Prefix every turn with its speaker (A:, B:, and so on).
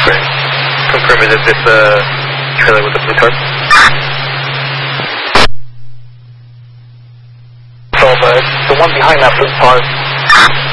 A: train. Confirm, is it this trailer with the blue tarp?
B: So the one behind that blue tarp